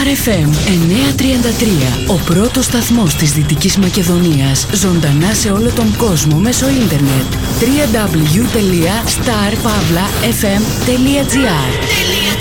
FM 933, ο πρώτος σταθμός της Δυτικής Μακεδονίας, ζωντανά σε όλο τον κόσμο μέσω ίντερνετ. www.starpavlafm.gr